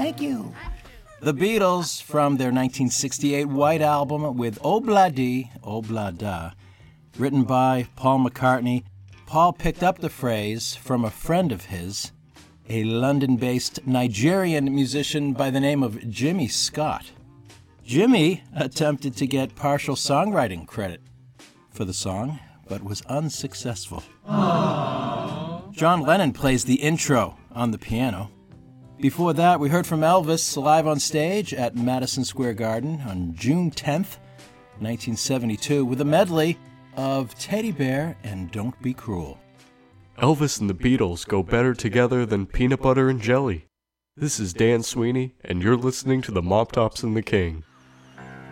Thank you. The Beatles, from their 1968 White Album with Obladi, Oblada, written by Paul McCartney. Paul picked up the phrase from a friend of his, a London-based Nigerian musician by the name of Jimmy Scott. Jimmy attempted to get partial songwriting credit for the song, but was unsuccessful. Aww. John Lennon plays the intro on the piano. Before that, we heard from Elvis live on stage at Madison Square Garden on June 10th, 1972, with a medley of Teddy Bear and Don't Be Cruel. Elvis and the Beatles go better together than peanut butter and jelly. This is Dan Sweeney, and you're listening to the Mop Tops and the King.